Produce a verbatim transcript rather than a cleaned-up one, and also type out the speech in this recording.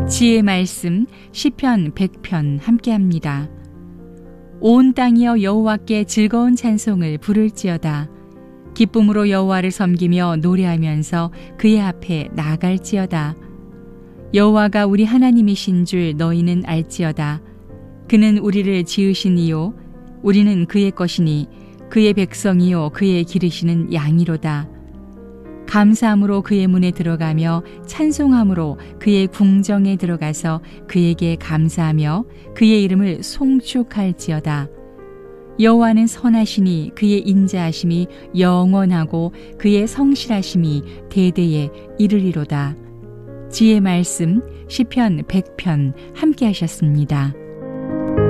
지혜의 말씀 시편 백 편 함께합니다. 온 땅이여 여호와께 즐거운 찬송을 부를지어다. 기쁨으로 여호와를 섬기며 노래하면서 그의 앞에 나아갈지어다. 여호와가 우리 하나님이신 줄 너희는 알지어다. 그는 우리를 지으신 이요 우리는 그의 것이니 그의 백성이요 그의 기르시는 양이로다. 감사함으로 그의 문에 들어가며 찬송함으로 그의 궁정에 들어가서 그에게 감사하며 그의 이름을 송축할지어다. 여호와는 선하시니 그의 인자하심이 영원하고 그의 성실하심이 대대에 이르리로다. 지혜의 말씀 시편 백 편 함께 하셨습니다.